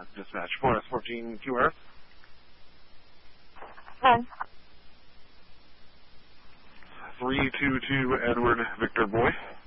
Dispatch 4S14 QR. Hi. 322 Edward Victor Boy.